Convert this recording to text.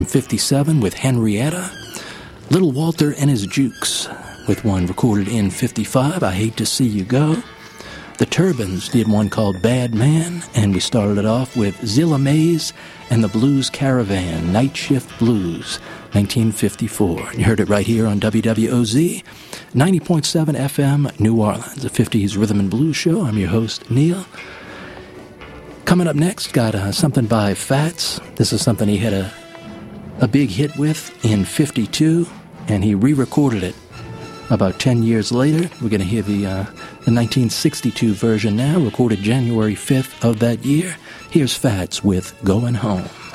57 with Henrietta. Little Walter and his Jukes with one recorded in 55, I Hate to See You Go. The Turbans did one called Bad Man, and we started it off with Zilla Mays and the Blues Caravan, Night Shift Blues, 1954. You heard it right here on WWOZ, 90.7 FM, New Orleans, a 50s rhythm and blues show. I'm your host, Neil. Coming up next, got something by Fats. This is something he had a big hit with in 52, and he re-recorded it about 10 years later. We're going to hear the 1962 version now, recorded January 5th of that year. Here's Fats with Going Home.